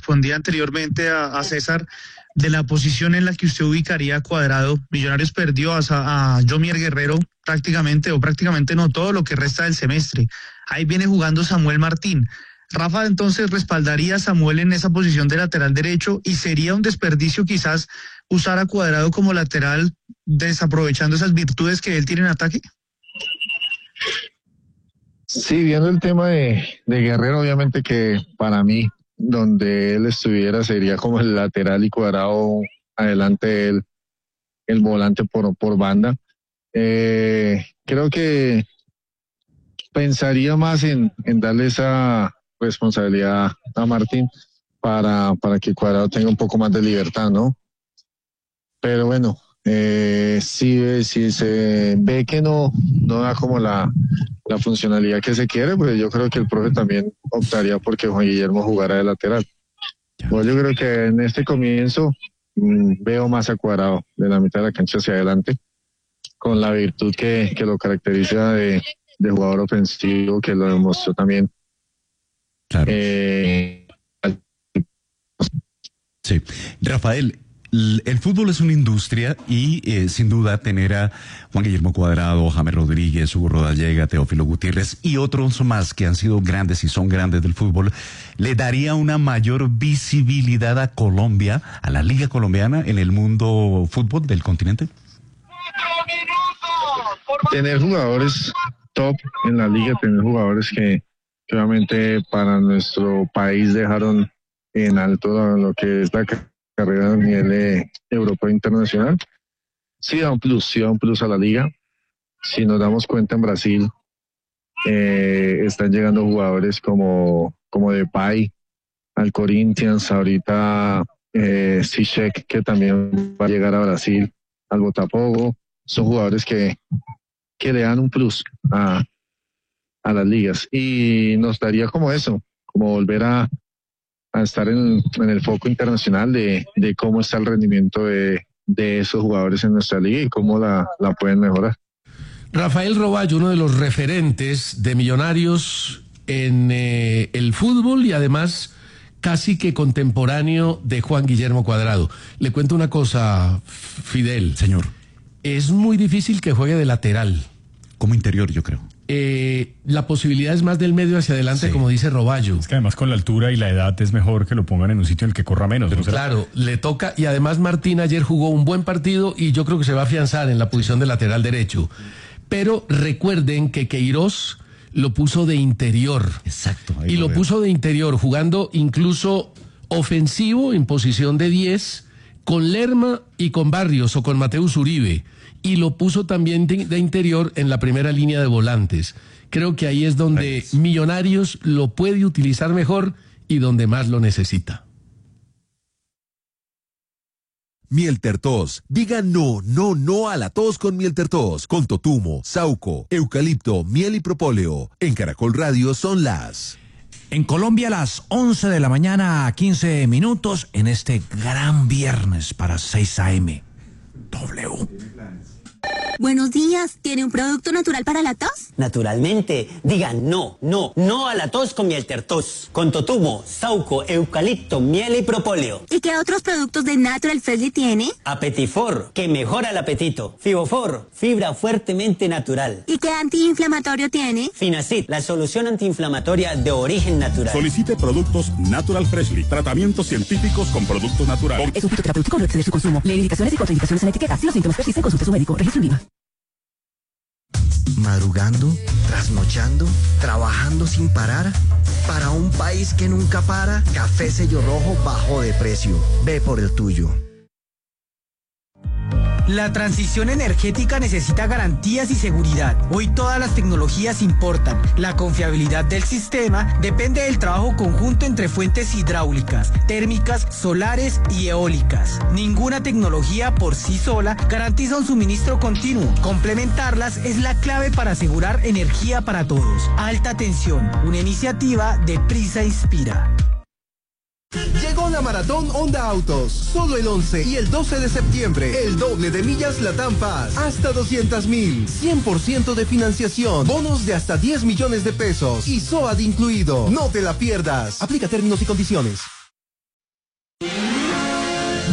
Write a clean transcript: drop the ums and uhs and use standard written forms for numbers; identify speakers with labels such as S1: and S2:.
S1: respondía anteriormente a César de la posición en la que usted ubicaría a Cuadrado. Millonarios perdió a Yomier Guerrero prácticamente no todo lo que resta del semestre. Ahí viene jugando Samuel Martín. Rafa entonces respaldaría a Samuel en esa posición de lateral derecho y sería un desperdicio quizás usar a Cuadrado como lateral desaprovechando esas virtudes que él tiene en ataque.
S2: Sí, viendo el tema de Guerrero, obviamente que para mí, donde él estuviera sería como el lateral y Cuadrado adelante el volante por banda. Creo que pensaría más en darle esa responsabilidad a Martín para que Cuadrado tenga un poco más de libertad, ¿no? Pero bueno, si se ve que no da como la funcionalidad que se quiere, pues yo creo que el profe también optaría porque Juan Guillermo jugara de lateral. Pues yo creo que en este comienzo veo más a Cuadrado de la mitad de la cancha hacia adelante, con la virtud que lo caracteriza de jugador ofensivo, que lo demostró también.
S3: Claro. Sí. Rafael, el fútbol es una industria y sin duda tener a Juan Guillermo Cuadrado, James Rodríguez, Hugo Rodallega, Teófilo Gutiérrez y otros más que han sido grandes y son grandes del fútbol, le daría una mayor visibilidad a Colombia, a la Liga Colombiana en el mundo fútbol del continente.
S2: Tener jugadores top en la liga, tener jugadores que obviamente para nuestro país dejaron en alto lo que es la carrera a nivel europeo internacional, sí da un plus a la liga. Si nos damos cuenta, en Brasil están llegando jugadores como Depay al Corinthians, ahorita Ziyech, que también va a llegar a Brasil, al Botafogo. Son jugadores que le dan un plus a las ligas y nos daría como eso, como volver a estar en el foco internacional de cómo está el rendimiento de esos jugadores en nuestra liga y cómo la pueden mejorar.
S4: Rafael Roballo, uno de los referentes de Millonarios en el fútbol y además casi que contemporáneo de Juan Guillermo Cuadrado. Le cuento una cosa, Fidel.
S3: Señor.
S4: Es muy difícil que juegue de lateral.
S3: Como interior, yo creo.
S4: La posibilidad es más del medio hacia adelante, sí, como dice Roballo.
S5: Es que además con la altura y la edad es mejor que lo pongan en un sitio en el que corra menos.
S4: Pero claro, le toca, y además Martín ayer jugó un buen partido y yo creo que se va a afianzar en la posición de lateral derecho. Pero recuerden que Queiroz lo puso de interior.
S3: Exacto.
S4: Y lo puso de interior, jugando incluso ofensivo en posición de 10, con Lerma y con Barrios o con Mateus Uribe. Y lo puso también de interior en la primera línea de volantes. Creo que ahí es donde Millonarios lo puede utilizar mejor y donde más lo necesita.
S6: Mieltertos. Diga no a la tos con Mieltertos. Con totumo, sauco, eucalipto, miel y propóleo. En Caracol Radio son las...
S7: En Colombia, las 11 de la mañana, 15 minutos, en este gran viernes para 6 a.m. W.
S8: Buenos días, ¿tiene un producto natural para la tos?
S9: Naturalmente, digan no a la tos con Mieltertos, con totumo, sauco, eucalipto, miel y propóleo.
S8: ¿Y qué otros productos de Natural Freshly tiene?
S9: Apetifor, que mejora el apetito. Fibofor, fibra fuertemente natural.
S8: ¿Y qué antiinflamatorio tiene?
S9: Finacid, la solución antiinflamatoria de origen natural.
S10: Solicite productos Natural Freshly, tratamientos científicos con productos naturales.
S11: Es un fitoterapéutico, no excede su consumo. Lee indicaciones y contraindicaciones en etiqueta. Si los síntomas persisten, consulte a su médico. Registro INVIMA.
S12: Madrugando, trasnochando, trabajando sin parar. Para un país que nunca para, Café Sello Rojo bajó de precio. Ve por el tuyo.
S13: La transición energética necesita garantías y seguridad. Hoy todas las tecnologías importan. La confiabilidad del sistema depende del trabajo conjunto entre fuentes hidráulicas, térmicas, solares y eólicas. Ninguna tecnología por sí sola garantiza un suministro continuo. Complementarlas es la clave para asegurar energía para todos. Alta tensión, una iniciativa de Prisa Inspira.
S14: Llegó la Maratón Honda Autos. Solo el 11 y el 12 de septiembre. El doble de millas Latam Paz. Hasta 200,000. 100% de financiación. Bonos de hasta 10 millones de pesos. Y SOAT incluido. No te la pierdas. Aplica términos y condiciones.